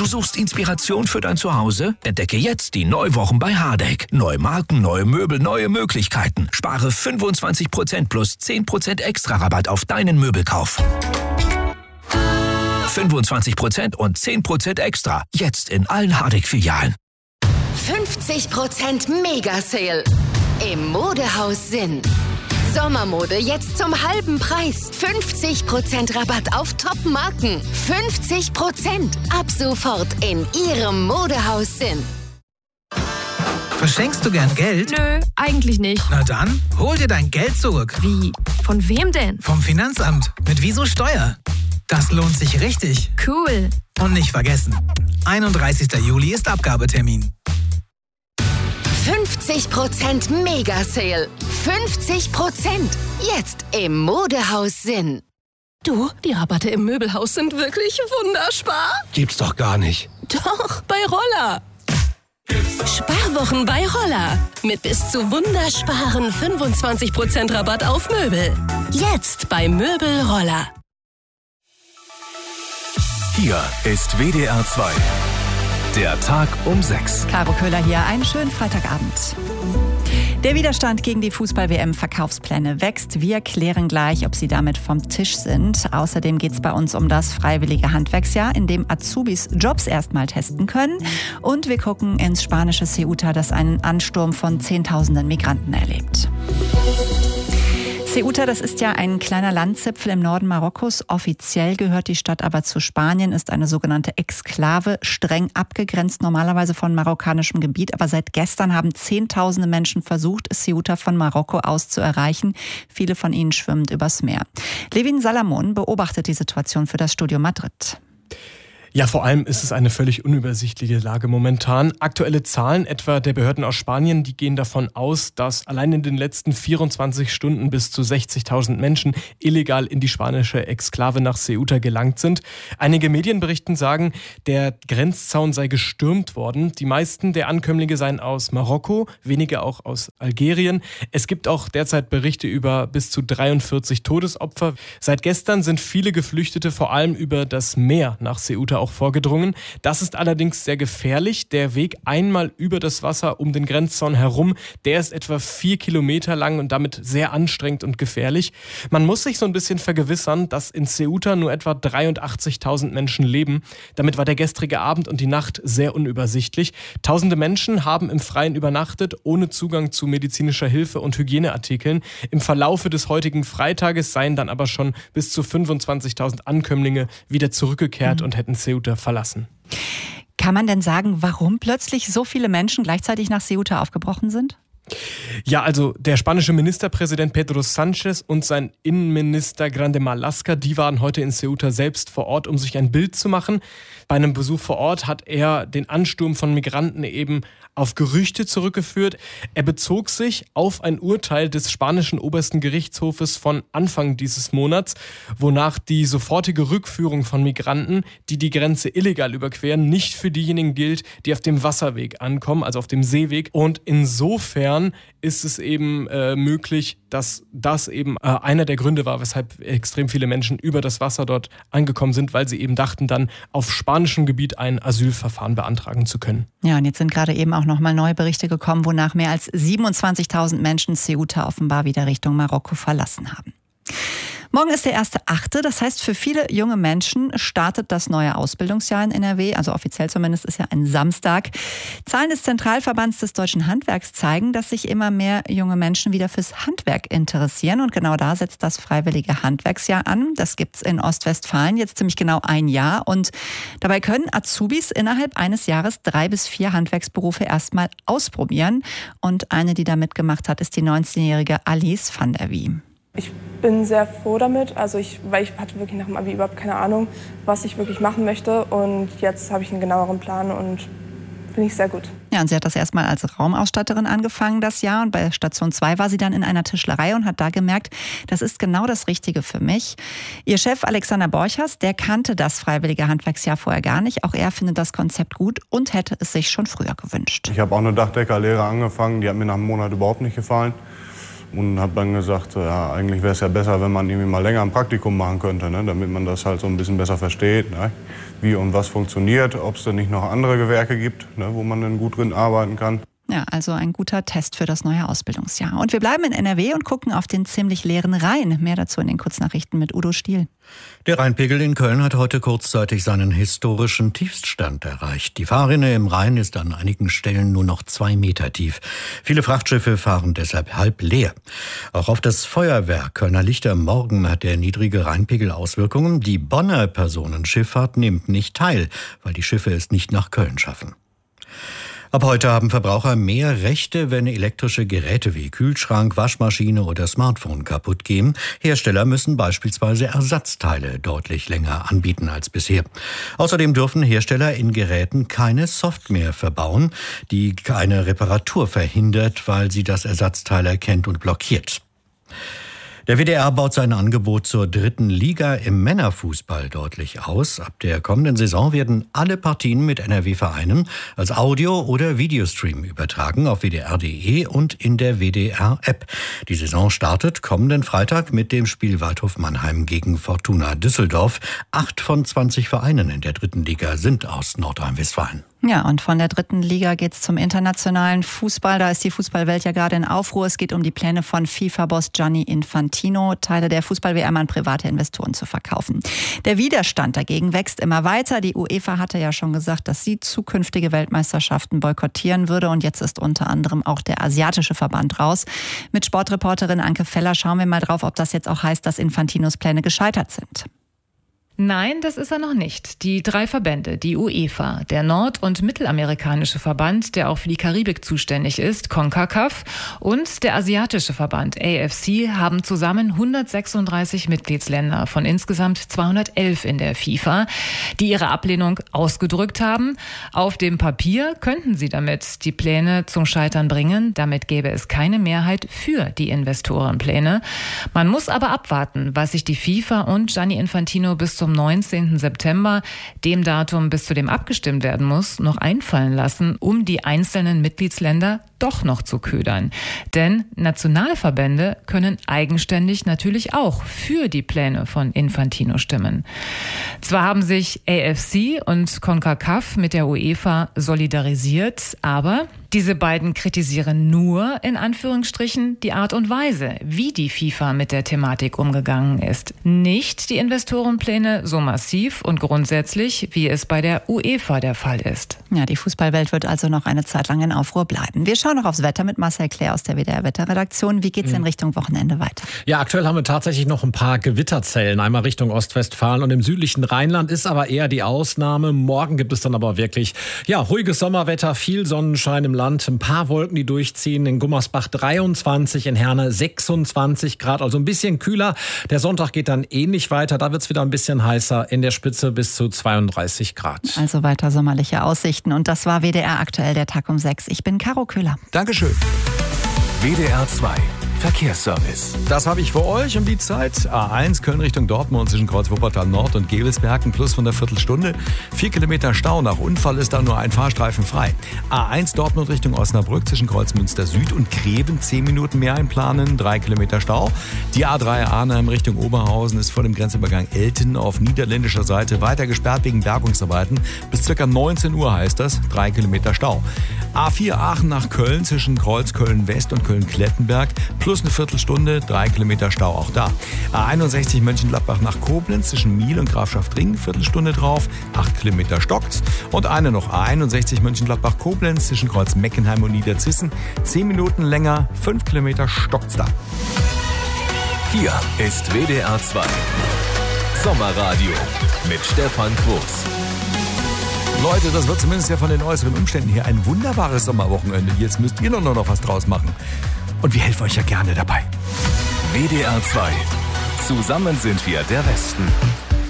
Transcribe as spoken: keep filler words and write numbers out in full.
Du suchst Inspiration für dein Zuhause? Entdecke jetzt die Neuwochen bei Hardegg. Neue Marken, neue Möbel, neue Möglichkeiten. Spare fünfundzwanzig Prozent plus zehn Prozent extra Rabatt auf deinen Möbelkauf. fünfundzwanzig Prozent und zehn Prozent extra. Jetzt in allen Hardegg-Filialen. fünfzig Prozent Mega-Sale im Modehaus Sinn. Sommermode jetzt zum halben Preis. fünfzig Prozent Rabatt auf Top-Marken. fünfzig Prozent ab sofort in Ihrem Modehaus Sinn. Verschenkst du gern Geld? Nö, eigentlich nicht. Na dann, hol dir dein Geld zurück. Wie? Von wem denn? Vom Finanzamt. Mit Wieso Steuer. Das lohnt sich richtig. Cool. Und nicht vergessen, einunddreißigster Juli ist Abgabetermin. fünfzig Prozent Mega-Sale. fünfzig Prozent. Jetzt im Modehaus Sinn. Du, die Rabatte im Möbelhaus sind wirklich wunderspar. Gibt's doch gar nicht. Doch, bei Roller. Sparwochen bei Roller. Mit bis zu wundersparen fünfundzwanzig Prozent Rabatt auf Möbel. Jetzt bei Möbel Roller. Hier ist W D R zwei. Der Tag um sechs. Caro Köhler hier, einen schönen Freitagabend. Der Widerstand gegen die Fußball-W M-Verkaufspläne wächst. Wir klären gleich, ob sie damit vom Tisch sind. Außerdem geht es bei uns um das freiwillige Handwerksjahr, in dem Azubis Jobs erstmal testen können. Und wir gucken ins spanische Ceuta, das einen Ansturm von Zehntausenden Migranten erlebt. Ceuta, das ist ja ein kleiner Landzipfel im Norden Marokkos. Offiziell gehört die Stadt aber zu Spanien, ist eine sogenannte Exklave, streng abgegrenzt normalerweise von marokkanischem Gebiet. Aber seit gestern haben Zehntausende Menschen versucht, Ceuta von Marokko aus zu erreichen. Viele von ihnen schwimmend übers Meer. Levin Salamon beobachtet die Situation für das Studio Madrid. Ja, vor allem ist es eine völlig unübersichtliche Lage momentan. Aktuelle Zahlen etwa der Behörden aus Spanien, die gehen davon aus, dass allein in den letzten vierundzwanzig Stunden bis zu sechzigtausend Menschen illegal in die spanische Exklave nach Ceuta gelangt sind. Einige Medienberichten sagen, der Grenzzaun sei gestürmt worden. Die meisten der Ankömmlinge seien aus Marokko, wenige auch aus Algerien. Es gibt auch derzeit Berichte über bis zu dreiundvierzig Todesopfer. Seit gestern sind viele Geflüchtete vor allem über das Meer nach Ceuta auch vorgedrungen. Das ist allerdings sehr gefährlich. Der Weg einmal über das Wasser um den Grenzzaun herum, der ist etwa vier Kilometer lang und damit sehr anstrengend und gefährlich. Man muss sich so ein bisschen vergewissern, dass in Ceuta nur etwa dreiundachtzigtausend Menschen leben. Damit war der gestrige Abend und die Nacht sehr unübersichtlich. Tausende Menschen haben im Freien übernachtet, ohne Zugang zu medizinischer Hilfe und Hygieneartikeln. Im Verlaufe des heutigen Freitages seien dann aber schon bis zu fünfundzwanzigtausend Ankömmlinge wieder zurückgekehrt mhm. und hätten Ceuta verlassen. Kann man denn sagen, warum plötzlich so viele Menschen gleichzeitig nach Ceuta aufgebrochen sind? Ja, also der spanische Ministerpräsident Pedro Sánchez und sein Innenminister Grande Marlaska, die waren heute in Ceuta selbst vor Ort, um sich ein Bild zu machen. Bei einem Besuch vor Ort hat er den Ansturm von Migranten eben auf Gerüchte zurückgeführt. Er bezog sich auf ein Urteil des spanischen obersten Gerichtshofes von Anfang dieses Monats, wonach die sofortige Rückführung von Migranten, die die Grenze illegal überqueren, nicht für diejenigen gilt, die auf dem Wasserweg ankommen, also auf dem Seeweg. Und insofern ist es eben äh, möglich, dass das eben äh, einer der Gründe war, weshalb extrem viele Menschen über das Wasser dort angekommen sind, weil sie eben dachten, dann auf spanischem Gebiet ein Asylverfahren beantragen zu können. Ja, und jetzt sind gerade eben auch nochmal neue Berichte gekommen, wonach mehr als siebenundzwanzigtausend Menschen Ceuta offenbar wieder Richtung Marokko verlassen haben. Morgen ist der erste Achte, das heißt, für viele junge Menschen startet das neue Ausbildungsjahr in N R W, also offiziell zumindest ist ja ein Samstag. Zahlen des Zentralverbands des Deutschen Handwerks zeigen, dass sich immer mehr junge Menschen wieder fürs Handwerk interessieren und genau da setzt das freiwillige Handwerksjahr an. Das gibt's in Ostwestfalen jetzt ziemlich genau ein Jahr und dabei können Azubis innerhalb eines Jahres drei bis vier Handwerksberufe erstmal ausprobieren und eine, die da mitgemacht hat, ist die neunzehnjährige Alice van der Wie. Ich bin sehr froh damit, also ich, weil ich hatte wirklich nach dem Abi überhaupt keine Ahnung, was ich wirklich machen möchte und jetzt habe ich einen genaueren Plan und finde ich sehr gut. Ja, und sie hat das erstmal als Raumausstatterin angefangen das Jahr und bei Station zwei war sie dann in einer Tischlerei und hat da gemerkt, das ist genau das Richtige für mich. Ihr Chef Alexander Borchers, der kannte das freiwillige Handwerksjahr vorher gar nicht. Auch er findet das Konzept gut und hätte es sich schon früher gewünscht. Ich habe auch eine Dachdeckerlehre angefangen, die hat mir nach einem Monat überhaupt nicht gefallen. Und habe dann gesagt, ja, eigentlich wäre es ja besser, wenn man irgendwie mal länger ein Praktikum machen könnte, ne? Damit man das halt so ein bisschen besser versteht, ne? Wie und was funktioniert, ob es denn nicht noch andere Gewerke gibt, ne? Wo man dann gut drin arbeiten kann. Ja, also ein guter Test für das neue Ausbildungsjahr. Und wir bleiben in N R W und gucken auf den ziemlich leeren Rhein. Mehr dazu in den Kurznachrichten mit Udo Stiel. Der Rheinpegel in Köln hat heute kurzzeitig seinen historischen Tiefststand erreicht. Die Fahrrinne im Rhein ist an einigen Stellen nur noch zwei Meter tief. Viele Frachtschiffe fahren deshalb halb leer. Auch auf das Feuerwerk Kölner Lichter am Morgen hat der niedrige Rheinpegel Auswirkungen. Die Bonner Personenschifffahrt nimmt nicht teil, weil die Schiffe es nicht nach Köln schaffen. Ab heute haben Verbraucher mehr Rechte, wenn elektrische Geräte wie Kühlschrank, Waschmaschine oder Smartphone kaputt gehen. Hersteller müssen beispielsweise Ersatzteile deutlich länger anbieten als bisher. Außerdem dürfen Hersteller in Geräten keine Software verbauen, die eine Reparatur verhindert, weil sie das Ersatzteil erkennt und blockiert. Der W D R baut sein Angebot zur dritten Liga im Männerfußball deutlich aus. Ab der kommenden Saison werden alle Partien mit N R W-Vereinen als Audio- oder Videostream übertragen auf W D R punkt de und in der W D R-App. Die Saison startet kommenden Freitag mit dem Spiel Waldhof Mannheim gegen Fortuna Düsseldorf. Acht von zwanzig Vereinen in der dritten Liga sind aus Nordrhein-Westfalen. Ja, und von der dritten Liga geht's zum internationalen Fußball. Da ist die Fußballwelt ja gerade in Aufruhr. Es geht um die Pläne von FIFA-Boss Gianni Infantino, Teile der Fußball-W M an private Investoren zu verkaufen. Der Widerstand dagegen wächst immer weiter. Die UEFA hatte ja schon gesagt, dass sie zukünftige Weltmeisterschaften boykottieren würde. Und jetzt ist unter anderem auch der asiatische Verband raus. Mit Sportreporterin Anke Feller schauen wir mal drauf, ob das jetzt auch heißt, dass Infantinos Pläne gescheitert sind. Nein, das ist er noch nicht. Die drei Verbände, die UEFA, der nord- und mittelamerikanische Verband, der auch für die Karibik zuständig ist, CONCACAF, und der asiatische Verband, A F C, haben zusammen hundertsechsunddreißig Mitgliedsländer von insgesamt zweihundertelf in der FIFA, die ihre Ablehnung ausgedrückt haben. Auf dem Papier könnten sie damit die Pläne zum Scheitern bringen. Damit gäbe es keine Mehrheit für die Investorenpläne. Man muss aber abwarten, was sich die FIFA und Gianni Infantino bis zum neunzehnten September, dem Datum, bis zu dem abgestimmt werden muss, noch einfallen lassen, um die einzelnen Mitgliedsländer doch noch zu ködern. Denn Nationalverbände können eigenständig natürlich auch für die Pläne von Infantino stimmen. Zwar haben sich A F C und CONCACAF mit der UEFA solidarisiert, aber diese beiden kritisieren nur, in Anführungsstrichen, die Art und Weise, wie die FIFA mit der Thematik umgegangen ist. Nicht die Investorenpläne so massiv und grundsätzlich, wie es bei der UEFA der Fall ist. Ja, die Fußballwelt wird also noch eine Zeit lang in Aufruhr bleiben. Wir schauen noch aufs Wetter mit Marcel Claire aus der W D R-Wetterredaktion. Wie geht's mhm. in Richtung Wochenende weiter? Ja, aktuell haben wir tatsächlich noch ein paar Gewitterzellen. Einmal Richtung Ostwestfalen und im südlichen Rheinland ist aber eher die Ausnahme. Morgen gibt es dann aber wirklich ja ruhiges Sommerwetter, viel Sonnenschein im Land. Ein paar Wolken, die durchziehen. In Gummersbach dreiundzwanzig, in Herne sechsundzwanzig Grad, also ein bisschen kühler. Der Sonntag geht dann ähnlich weiter. Da wird es wieder ein bisschen heißer, in der Spitze bis zu zweiunddreißig Grad. Also weiter sommerliche Aussichten. Und das war W D R aktuell, der Tag um sechs. Ich bin Caro Köhler. Dankeschön. W D R zwei Verkehrsservice. Das habe ich für euch um die Zeit. A eins Köln Richtung Dortmund zwischen Kreuz Wuppertal Nord und Gevelsberg, ein Plus von der Viertelstunde. Vier Kilometer Stau. Nach Unfall ist da nur ein Fahrstreifen frei. A eins Dortmund Richtung Osnabrück zwischen Kreuzmünster Süd und Greven. Zehn Minuten mehr einplanen. Drei Kilometer Stau. Die A drei Arnhem Richtung Oberhausen ist vor dem Grenzübergang Elten auf niederländischer Seite weiter gesperrt wegen Bergungsarbeiten. Bis ca. neunzehn Uhr heißt das. Drei Kilometer Stau. A vier Aachen nach Köln zwischen Kreuz Köln West und Köln Klettenberg. Plus eine Viertelstunde, drei Kilometer Stau auch da. A einundsechzig Mönchengladbach nach Koblenz zwischen Miel und Grafschaft Ring, Viertelstunde drauf, acht Kilometer stockt's. Und eine noch, A einundsechzig Mönchengladbach Koblenz zwischen Kreuz Meckenheim und Niederzissen, zehn Minuten länger, fünf Kilometer stockt's da. Hier ist W D R zwei Sommerradio mit Stefan Groß. Leute, das wird zumindest ja von den äußeren Umständen hier ein wunderbares Sommerwochenende. Jetzt müsst ihr nur noch was draus machen. Und wir helfen euch ja gerne dabei. W D R zwei. Zusammen sind wir der Westen.